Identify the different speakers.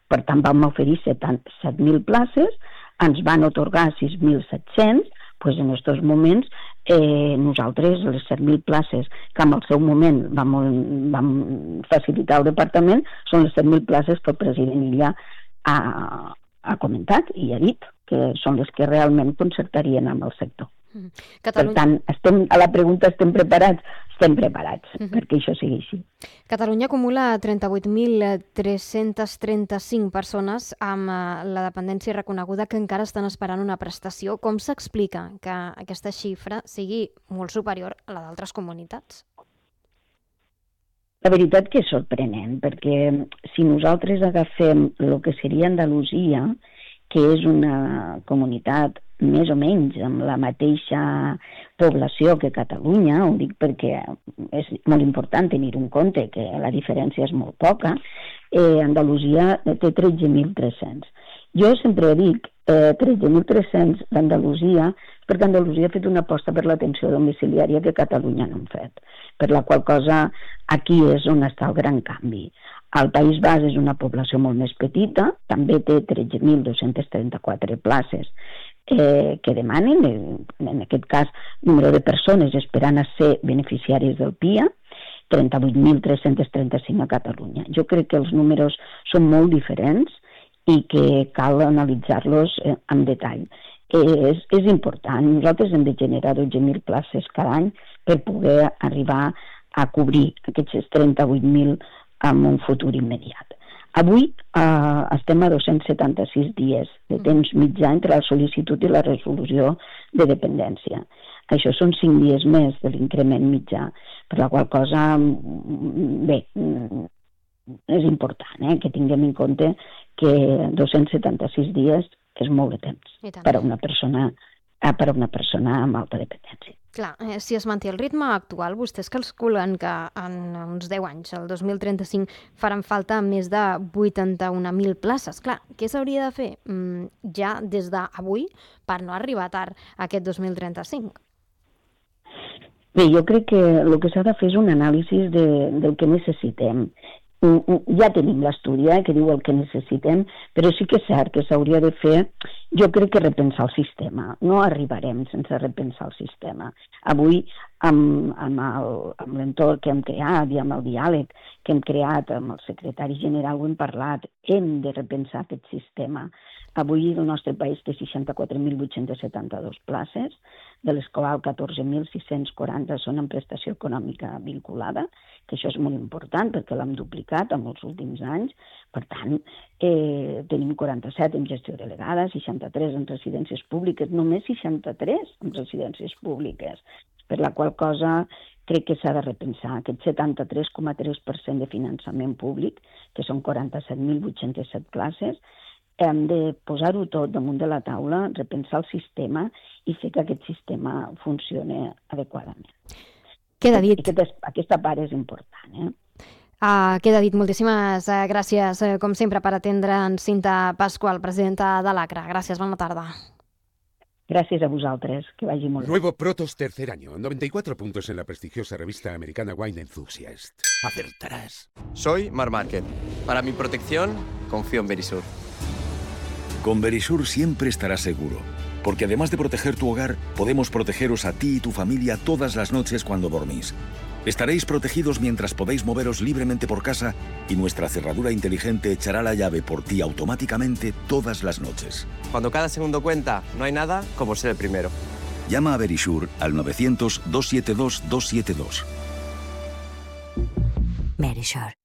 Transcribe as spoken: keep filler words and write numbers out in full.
Speaker 1: Per tant, vam oferir set mil places, ens van otorgar sis mil set-cents, doncs en aquests moments eh, nosaltres les set mil places que en el seu moment vam, vam facilitar al departament són les set mil places que el president Illa ha, ha comentat i ha dit que són les que realment concertarien amb el sector. Mm. Catalunya... Per tant, estem, a la pregunta estem preparats? Estem preparats, mm-hmm. perquè això sigui així.
Speaker 2: Catalunya acumula trenta-vuit mil tres-cents trenta-cinc persones amb la dependència reconeguda que encara estan esperant una prestació. Com s'explica que aquesta xifra sigui molt superior a la d'altres comunitats?
Speaker 1: La veritat que és sorprenent, perquè si nosaltres agafem el que seria Andalusia, que és una comunitat més o menys amb la mateixa població que Catalunya, ho dic perquè és molt important tenir en compte que la diferència és molt poca, eh, Andalusia té tretze mil tres-cents. Jo sempre dic eh, tretze mil tres-cents d'Andalusia perquè Andalusia ha fet una aposta per l'atenció domiciliària que Catalunya no ha fet, per la qual cosa aquí és on està el gran canvi. El País Basc és una població molt més petita, també té tretze mil dos-cents trenta-quatre places eh, que demanen, en aquest cas, número de persones esperant a ser beneficiaris del P I A, trenta-vuit mil tres-cents trenta-cinc a Catalunya. Jo crec que els números són molt diferents i que cal analitzar-los eh, en detall. Eh, és, és important, nosaltres hem de generar dotze mil places cada any per poder arribar a cobrir aquests trenta-vuit mil en un futur immediat. Avui eh, estem a dos-cents setanta-sis dies de temps mitjà entre la sol·licitud i la resolució de dependència. Això són cinc dies més de l'increment mitjà, per la qual cosa, bé, és important eh, que tinguem en compte que dos-cents setanta-sis dies és molt de temps per a una persona, eh, per a una persona amb alta dependència.
Speaker 2: Clar, eh, si es manté el ritme actual, vostès calculen que en uns deu anys, el dos mil trenta-cinc, faran falta més de vuitanta-un mil places. Clar, què s'hauria de fer mm, ja des d'avui per no arribar tard a aquest dos mil trenta-cinc?
Speaker 1: Bé, jo crec que el que s'ha de fer és un anàlisi de, del que necessitem. Ja tenim l'estudi eh, que diu el que necessitem, però sí que és cert que s'hauria de fer, jo crec que repensar el sistema. No arribarem sense repensar el sistema. Avui, amb, amb, el, amb l'entorn que hem creat i amb el diàleg que hem creat amb el secretari general, ho hem parlat, hem de repensar aquest sistema. Avui el nostre país té seixanta-quatre mil vuit-cents setanta-dos places, de les quals catorze mil sis-cents quaranta són en prestació econòmica vinculada, que això és molt important perquè l'hem duplicat en els últims anys. Per tant, eh, tenim quaranta-set en gestió delegada, seixanta-tres en residències públiques, només seixanta-tres en residències públiques, per la qual cosa crec que s'ha de repensar aquest setanta-tres coma tres per cent de finançament públic, que són quaranta-set mil vuit-cents set places. Hem de posar-ho tot damunt de la taula, repensar el sistema i fer que aquest sistema funcioni adequadament.
Speaker 2: Queda dit.
Speaker 1: Aquest, aquesta part és important, eh?
Speaker 2: Uh, queda dit. Moltíssimes uh, gràcies, uh, com sempre, per atendre'ns, Cinta Pascual, presidenta de l'ACRA. Gràcies, bona tarda.
Speaker 1: Gracias a vosotros, que vaya muy bien.
Speaker 3: Nuevo Protos tercer año, noventa y cuatro puntos en la prestigiosa revista americana Wine Enthusiast. Acertarás.
Speaker 4: Soy Marc Márquez. Para mi protección, confío en Verisur.
Speaker 5: Con Verisur siempre estarás seguro, porque además de proteger tu hogar, podemos protegeros a ti y tu familia todas las noches cuando dormís. Estaréis protegidos mientras podéis moveros libremente por casa y nuestra cerradura inteligente echará la llave por ti automáticamente todas las noches.
Speaker 4: Cuando cada segundo cuenta, no hay nada como ser el primero.
Speaker 5: Llama a Verisur al novecientos, doscientos setenta y dos, doscientos setenta y dos.
Speaker 6: Verisur.